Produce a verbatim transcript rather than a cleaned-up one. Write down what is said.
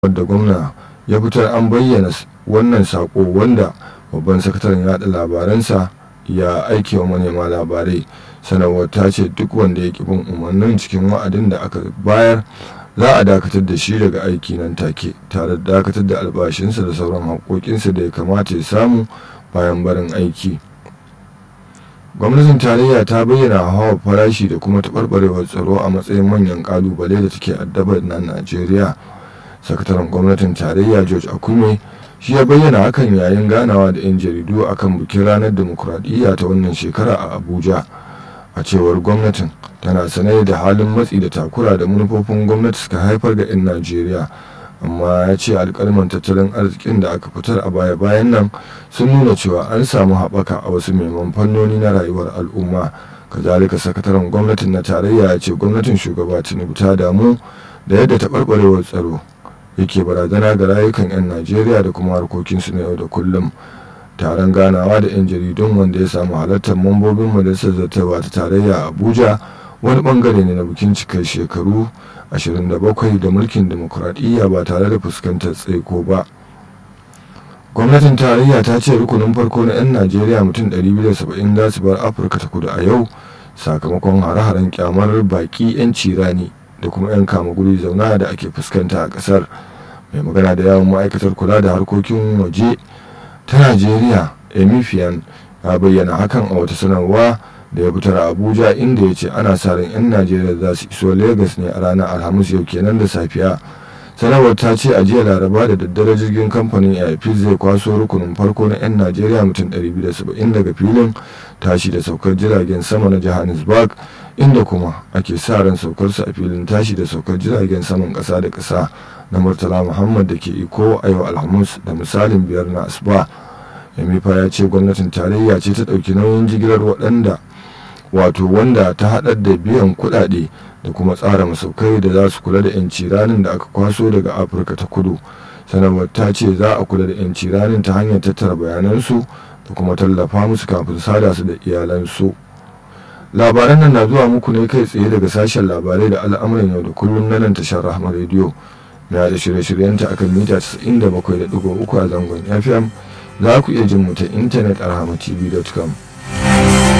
da gwamna ya fitar an bayyana wannan sako wanda babban sakataren yada labaransa ya aike wa manema labarai. Sanarwar ta ce duk wanda ya ki bin umarnin cikin wa'adin da aka bayar za a dakatar da shi daga aiki nan take, tare da dakatar da albashinsa da sauran haƙoƙinsa da ya kamata ya samu bayan barin aiki. Gwamnatin tarayya ta bayyana hawa farashi da kuma taɓarɓarewar tsaro a matsayin manyan ƙalubale da take addabar na Najeriya. Sakataren gwamnatin tarayya George Akume shi ya bayyana hakan yayin ganawa da 'yan jaridu akan bikin ranar dimokuraɗiyya ta wannan shekara a Abuja. A cewar gwamnatin tana sane da halin matsi da takura da manufofin gwamnati suka haifar ga 'yan Najeriya, amma ya ce alƙalman tattalin arzikin da aka fitar a baya-bayan nan sun nuna cewa an samu haɓaka a wasu muhimman fannoni na rayuwar al'umma. Kazalika sakataren gwamnatin na tarayya ya ce gwamnatin shugaba Tinubu ta damu da yadda taɓarɓarewar tsaro yake barazana ga rayukan 'yan Najeriya da kuma harkokinsu na yau da kullum. Taron ganawa da 'yan jaridun wanda ya samu halartar mambobin majalisar zartarwa ta tarayya a Abuja wani bangare ne na bikin cikar shekaru ashirin da bakwai da mulkin demokuraɗiyya ba tare da fuskantar tsaiko ba. Gwamnatin tarayya ta ce rukunin farko na 'yan Najeriya mutum ɗari biyu da saba'in za su bar Afirka ta Kudu a yau sakamakon hare-haren kyamar baki 'yan cirani da kuma 'yan kama guri zauna da ake fuskanta a ƙasar. Mai magana da yawon ma'aikatar kula da harkokin waje ta Najeriya Emifian ya bayyana hakan a wata sanarwa da ya fitar a Abuja, inda ya ce ana sa ran 'yan Najeriya za su iso Lagos ne a ranar Alhamis yau kenan da safiya. Sanarwar ta ce a jiya Laraba da daddare jirgin kamfanin Airpeace zai kwaso rukunin farko na 'yan Najeriya mutum ɗari biyu da saba'in daga filin tashi da saukar jiragen sama na Johannesburg, inda kuma ake sa ran saukarsu a filin tashi da saukar jiragen saman ƙasa da ƙasa na Murtala Muhammad da ke Iko a yau Alhamis da misalin biyar na asuba. Yamifa ya ce gwamnatin tarayya ce ta ɗauki nauyin jigilar waɗanda wato wanda ta haɗar da biyan kuɗaɗe da kuma tsara masaukai da za su kula da 'yanci ranin da aka kwaso daga Afirka ta Kudu. Sanarwar ta ce za a kula da 'yanci ranin ta hanyar tattara bayanansu da kuma tallafa musu kafin sada su da iyalansu. Labaran nan na zuwa muku ne kai tsaye daga sashen labarai da al'amuran yau da kullum na nan tashar Rahma Radio. Na da shirye-shiryenta akan mita casa'in da bakwai da ɗigo uku a zangon F M. Za ku iya jin mu ta intanet a rahama t v dot com.